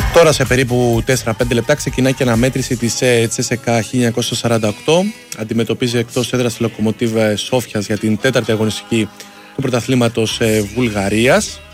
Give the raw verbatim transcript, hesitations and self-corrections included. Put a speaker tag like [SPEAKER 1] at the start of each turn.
[SPEAKER 1] Τώρα σε περίπου τέσσερα πέντε λεπτά ξεκινάει και αναμέτρηση της Τσέσεκα χίλια εννιακόσια σαράντα οκτώ. Αντιμετωπίζει εκτός έδρας τη Λοκομοτίβ Σόφιας για την τέταρτη αγωνιστική του πρωταθλήματος Βουλγαρίας.